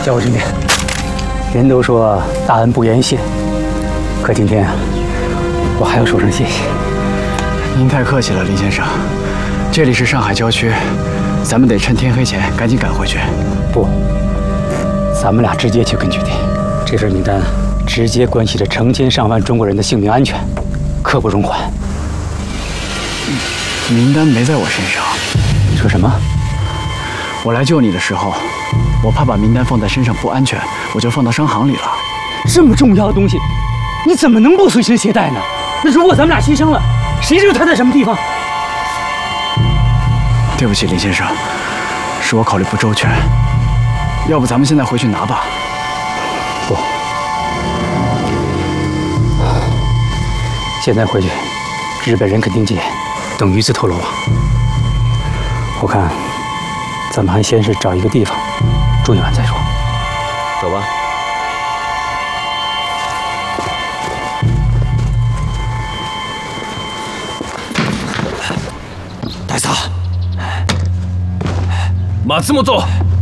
教务军电，人都说大恩不言谢，可今天我还要说声谢谢。 您太客气了，林先生。这里是上海郊区，咱们得趁天黑前赶紧赶回去。 不，咱们俩直接去根据地。这份名单直接关系着成千上万中国人的性命安全，刻不容缓。 名单没在我身上。 你说什么？ 我来救你的时候，我怕把名单放在身上不安全，我就放到商行里了。 这么重要的东西，你怎么能不随身携带呢？那如果咱们俩牺牲了，谁知道他在什么地方？ 对不起，林先生，是我考虑不周全。要不咱们现在回去拿吧？ 不，现在回去，日本人肯定戒，等鱼自投罗网。我看，咱们还先是找一个地方住一晚再说。 走吧。 大佐。 松本。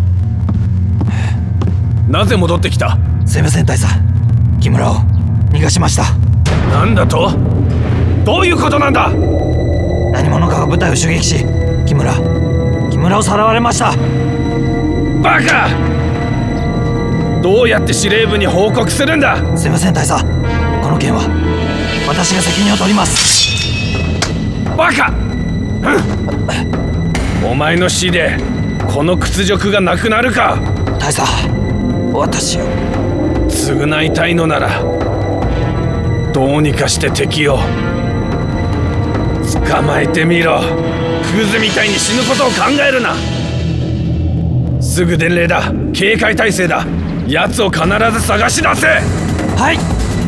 なぜ戻ってきた？ すいません大佐。木村を逃がしました。 なんだと？どういうことなんだ？ 何者かが部隊を襲撃し、木村をさらわれました。 バカ！どうやって司令部に報告するんだ？ すいません大佐。この件は私が責任を取ります。 バカ！お前の死でこの屈辱がなくなるか？ 大佐、私を償いたいのならどうにかして敵を捕まえてみろ。クズみたいに死ぬことを考えるな。すぐ伝令だ。警戒態勢だ。奴を必ず探し出せ。 はい。